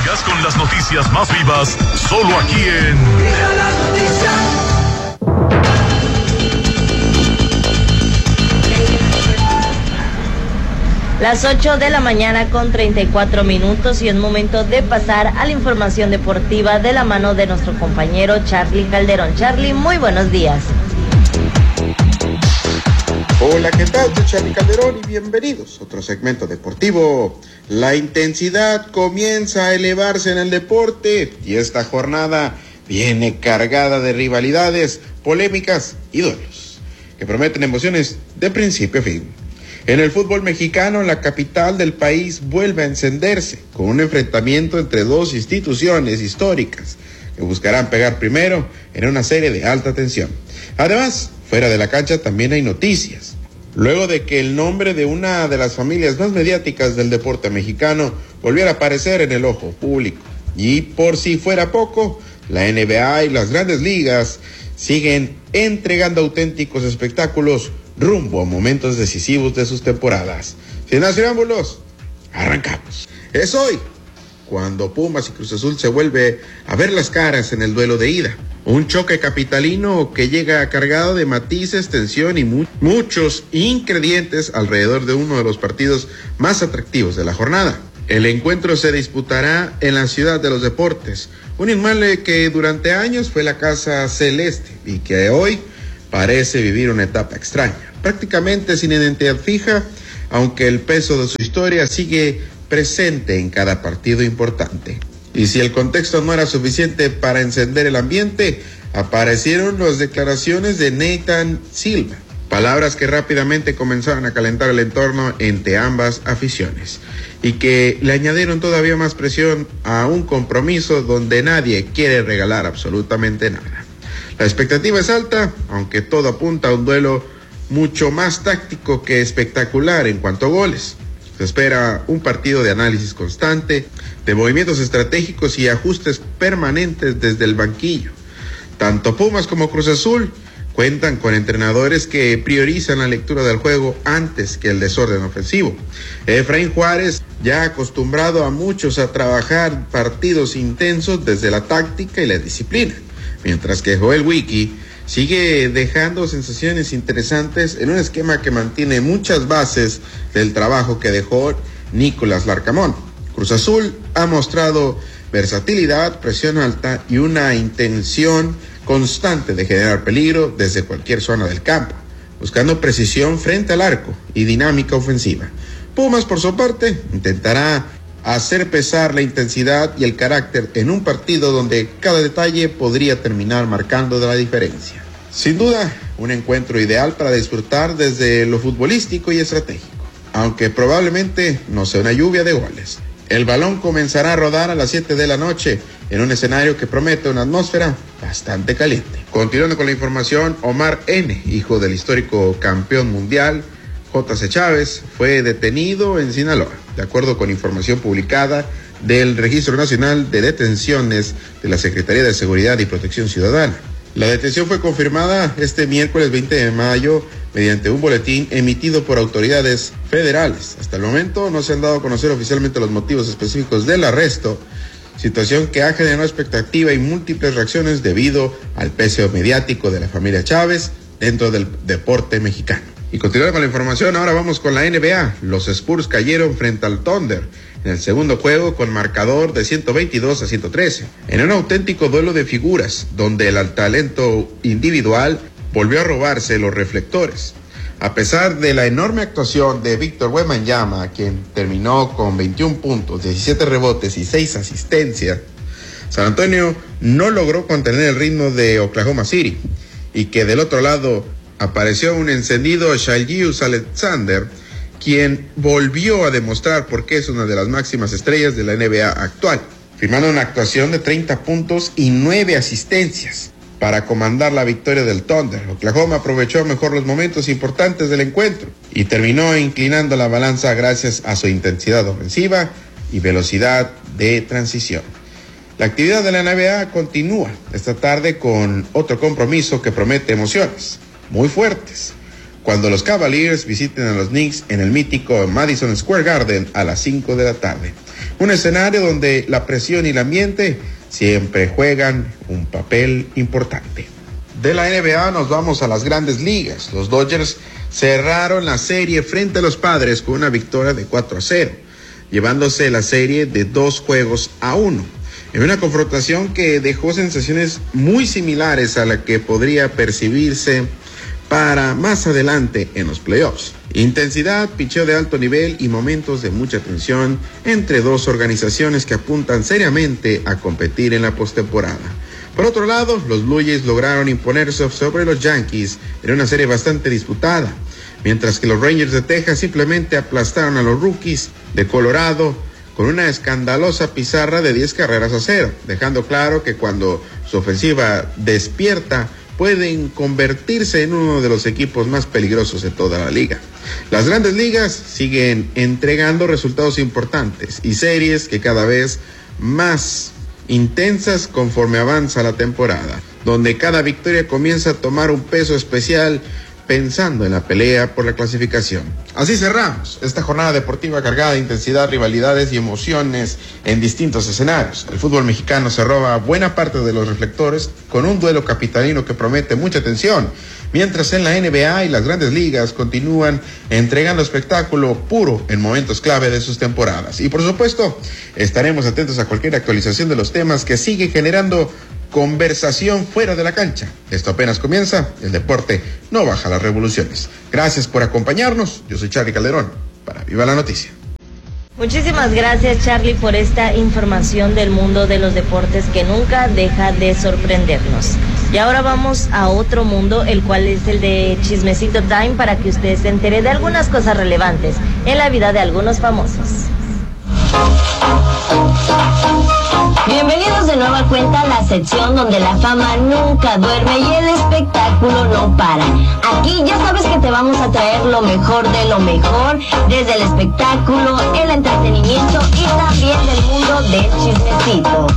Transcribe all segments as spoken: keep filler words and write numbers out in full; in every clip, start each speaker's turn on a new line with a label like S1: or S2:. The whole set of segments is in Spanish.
S1: sigas con las noticias más vivas, solo aquí en Liga las Noticias.
S2: Las ocho de la mañana con treinta y cuatro minutos y es momento de pasar a la información deportiva de la mano de nuestro compañero Charly Calderón. Charly, muy buenos días.
S3: Hola, ¿qué tal? Soy Charly Calderón y bienvenidos a otro segmento deportivo. La intensidad comienza a elevarse en el deporte y esta jornada viene cargada de rivalidades, polémicas y duelos que prometen emociones de principio a fin. En el fútbol mexicano, la capital del país vuelve a encenderse con un enfrentamiento entre dos instituciones históricas que buscarán pegar primero en una serie de alta tensión. Además, fuera de la cancha también hay noticias. Luego de que el nombre de una de las familias más mediáticas del deporte mexicano volviera a aparecer en el ojo público. Y por si fuera poco, la N B A y las grandes ligas siguen entregando auténticos espectáculos rumbo a momentos decisivos de sus temporadas. Sin más preámbulos, arrancamos. Es hoy cuando Pumas y Cruz Azul se vuelve a ver las caras en el duelo de ida. Un choque capitalino que llega cargado de matices, tensión y mu- muchos ingredientes alrededor de uno de los partidos más atractivos de la jornada. El encuentro se disputará en la Ciudad de los Deportes, un inmueble que durante años fue la Casa Celeste y que hoy parece vivir una etapa extraña, prácticamente sin identidad fija, aunque el peso de su historia sigue presente en cada partido importante. Y si el contexto no era suficiente para encender el ambiente, aparecieron las declaraciones de Nathan Silva, palabras que rápidamente comenzaron a calentar el entorno entre ambas aficiones y que le añadieron todavía más presión a un compromiso donde nadie quiere regalar absolutamente nada. La expectativa es alta, aunque todo apunta a un duelo mucho más táctico que espectacular en cuanto a goles. Se espera un partido de análisis constante, de movimientos estratégicos y ajustes permanentes desde el banquillo. Tanto Pumas como Cruz Azul cuentan con entrenadores que priorizan la lectura del juego antes que el desorden ofensivo. Efraín Juárez, ya acostumbrado a muchos a trabajar partidos intensos desde la táctica y la disciplina, mientras que Joel Wiki sigue dejando sensaciones interesantes en un esquema que mantiene muchas bases del trabajo que dejó Nicolás Larcamón. Cruz Azul ha mostrado versatilidad, presión alta y una intención constante de generar peligro desde cualquier zona del campo, buscando precisión frente al arco y dinámica ofensiva. Pumas, por su parte, intentará hacer pesar la intensidad y el carácter en un partido donde cada detalle podría terminar marcando la diferencia. Sin duda, un encuentro ideal para disfrutar desde lo futbolístico y estratégico, aunque probablemente no sea una lluvia de goles. El balón comenzará a rodar a las siete de la noche en un escenario que promete una atmósfera bastante caliente. Continuando con la información, Omar N., hijo del histórico campeón mundial J C Chávez, fue detenido en Sinaloa, de acuerdo con información publicada del Registro Nacional de Detenciones de la Secretaría de Seguridad y Protección Ciudadana. La detención fue confirmada este miércoles veinte de mayo mediante un boletín emitido por autoridades federales. Hasta el momento no se han dado a conocer oficialmente los motivos específicos del arresto, situación que ha generado expectativa y múltiples reacciones debido al peso mediático de la familia Chávez dentro del deporte mexicano. Y continuando con la información, ahora vamos con la N B A. Los Spurs cayeron frente al Thunder en el segundo juego con marcador de ciento veintidós a ciento trece, en un auténtico duelo de figuras donde el talento individual volvió a robarse los reflectores. A pesar de la enorme actuación de Víctor Wembanyama, quien terminó con veintiún puntos, diecisiete rebotes y seis asistencias, San Antonio no logró contener el ritmo de Oklahoma City, y que del otro lado apareció un encendido Shai Gilgeous-Alexander, quien volvió a demostrar por qué es una de las máximas estrellas de la N B A actual, firmando una actuación de treinta puntos y nueve asistencias para comandar la victoria del Thunder. Oklahoma aprovechó mejor los momentos importantes del encuentro y terminó inclinando la balanza gracias a su intensidad ofensiva y velocidad de transición. La actividad de la N B A continúa esta tarde con otro compromiso que promete emociones muy fuertes, cuando los Cavaliers visiten a los Knicks en el mítico Madison Square Garden a las cinco de la tarde. Un escenario donde la presión y el ambiente siempre juegan un papel importante. De la N B A nos vamos a las grandes ligas. Los Dodgers cerraron la serie frente a los Padres con una victoria de cuatro a cero, llevándose la serie de dos juegos a uno, en una confrontación que dejó sensaciones muy similares a la que podría percibirse para más adelante en los playoffs. Intensidad, picheo de alto nivel y momentos de mucha tensión entre dos organizaciones que apuntan seriamente a competir en la postemporada. Por otro lado, los Blue Jays lograron imponerse sobre los Yankees en una serie bastante disputada, mientras que los Rangers de Texas simplemente aplastaron a los Rockies de Colorado con una escandalosa pizarra de diez carreras a cero, dejando claro que cuando su ofensiva despierta, pueden convertirse en uno de los equipos más peligrosos de toda la liga. Las grandes ligas siguen entregando resultados importantes y series que cada vez más intensas conforme avanza la temporada, donde cada victoria comienza a tomar un peso especial pensando en la pelea por la clasificación. Así cerramos esta jornada deportiva cargada de intensidad, rivalidades y emociones en distintos escenarios. El fútbol mexicano se roba buena parte de los reflectores con un duelo capitalino que promete mucha tensión, mientras en la N B A y las grandes ligas continúan entregando espectáculo puro en momentos clave de sus temporadas. Y por supuesto, estaremos atentos a cualquier actualización de los temas que siguen generando conversación fuera de la cancha. Esto apenas comienza, el deporte no baja las revoluciones. Gracias por acompañarnos, yo soy Charly Calderón, para Viva la Noticia.
S2: Muchísimas gracias, Charly, por esta información del mundo de los deportes que nunca deja de sorprendernos. Y ahora vamos a otro mundo, el cual es el de Chismecito Time, para que usted se entere de algunas cosas relevantes en la vida de algunos famosos. Bienvenidos de nueva cuenta a la sección donde la fama nunca duerme y el espectáculo no para. Aquí ya sabes que te vamos a traer lo mejor de lo mejor, desde el espectáculo, el entretenimiento y también del mundo del chismecito.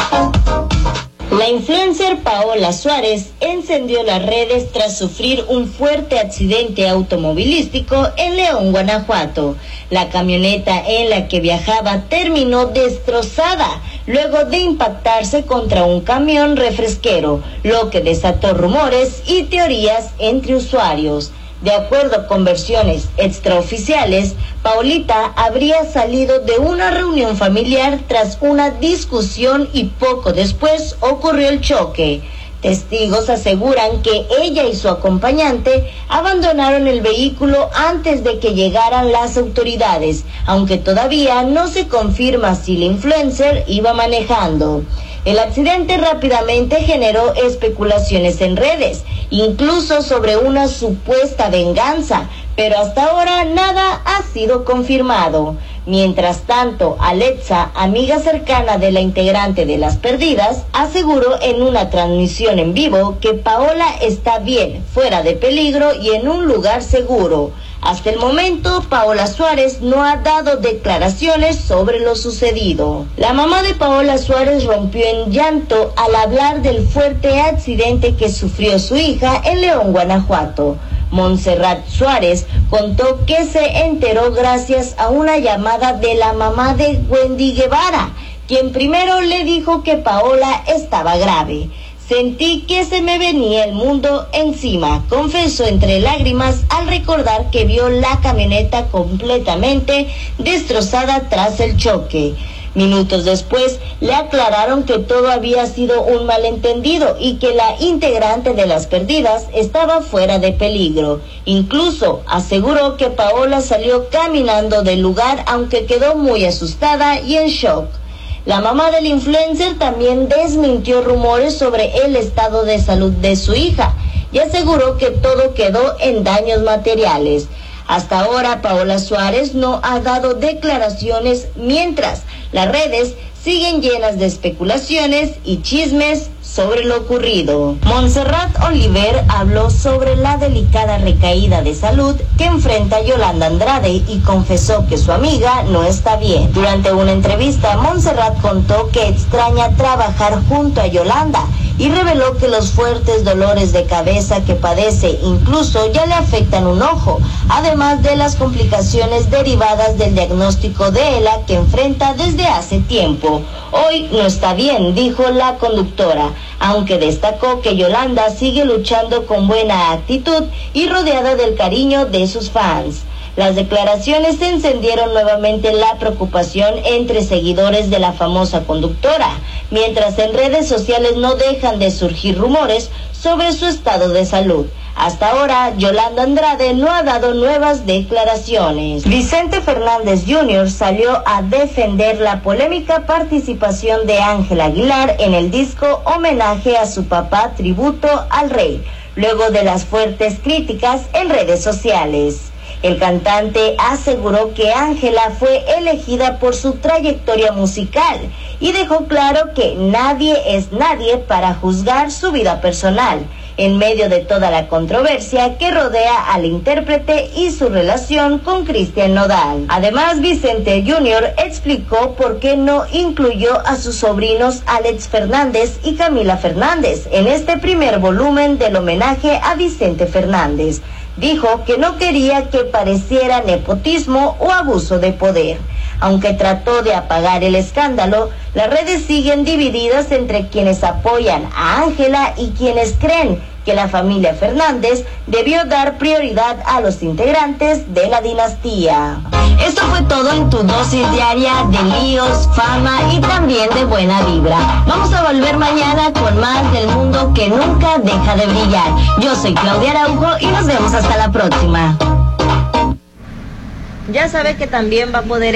S2: La influencer Paola Suárez encendió las redes tras sufrir un fuerte accidente automovilístico en León, Guanajuato. La camioneta en la que viajaba terminó destrozada luego de impactarse contra un camión refresquero, lo que desató rumores y teorías entre usuarios. De acuerdo con versiones extraoficiales, Paulita habría salido de una reunión familiar tras una discusión y poco después ocurrió el choque. Testigos aseguran que ella y su acompañante abandonaron el vehículo antes de que llegaran las autoridades, aunque todavía no se confirma si la influencer iba manejando. El accidente rápidamente generó especulaciones en redes, incluso sobre una supuesta venganza, pero hasta ahora nada ha sido confirmado. Mientras tanto, Alexa, amiga cercana de la integrante de Las Perdidas, aseguró en una transmisión en vivo que Paola está bien, fuera de peligro y en un lugar seguro. Hasta el momento, Paola Suárez no ha dado declaraciones sobre lo sucedido. La mamá de Paola Suárez rompió en llanto al hablar del fuerte accidente que sufrió su hija en León, Guanajuato. Montserrat Suárez contó que se enteró gracias a una llamada de la mamá de Wendy Guevara, quien primero le dijo que Paola estaba grave. Sentí que se me venía el mundo encima, confesó entre lágrimas al recordar que vio la camioneta completamente destrozada tras el choque. Minutos después le aclararon que todo había sido un malentendido y que la integrante de Las Perdidas estaba fuera de peligro. Incluso aseguró que Paola salió caminando del lugar aunque quedó muy asustada y en shock. La mamá del influencer también desmintió rumores sobre el estado de salud de su hija y aseguró que todo quedó en daños materiales. Hasta ahora, Paola Suárez no ha dado declaraciones, mientras las redes siguen llenas de especulaciones y chismes sobre lo ocurrido. Montserrat Oliver habló sobre la delicada recaída de salud que enfrenta Yolanda Andrade y confesó que su amiga no está bien. Durante una entrevista, Montserrat contó que extraña trabajar junto a Yolanda y reveló que los fuertes dolores de cabeza que padece incluso ya le afectan un ojo, además de las complicaciones derivadas del diagnóstico de ELA que enfrenta desde hace tiempo. Hoy no está bien, dijo la conductora, aunque destacó que Yolanda sigue luchando con buena actitud y rodeada del cariño de sus fans. Las declaraciones encendieron nuevamente la preocupación entre seguidores de la famosa conductora, mientras en redes sociales no dejan de surgir rumores sobre su estado de salud. Hasta ahora, Yolanda Andrade no ha dado nuevas declaraciones. Vicente Fernández junior salió a defender la polémica participación de Ángela Aguilar en el disco Homenaje a su papá, Tributo al Rey, luego de las fuertes críticas en redes sociales. El cantante aseguró que Ángela fue elegida por su trayectoria musical y dejó claro que nadie es nadie para juzgar su vida personal, en medio de toda la controversia que rodea al intérprete y su relación con Cristian Nodal. Además, Vicente junior explicó por qué no incluyó a sus sobrinos Alex Fernández y Camila Fernández en este primer volumen del homenaje a Vicente Fernández. Dijo que no quería que pareciera nepotismo o abuso de poder. Aunque trató de apagar el escándalo, las redes siguen divididas entre quienes apoyan a Ángela y quienes creen que la familia Fernández debió dar prioridad a los integrantes de la dinastía. Esto fue todo en tu dosis diaria de líos, fama y también de buena vibra. Vamos a volver mañana con más del mundo que nunca deja de brillar. Yo soy Claudia Araujo y nos vemos hasta la próxima. Ya sabe que también va a poder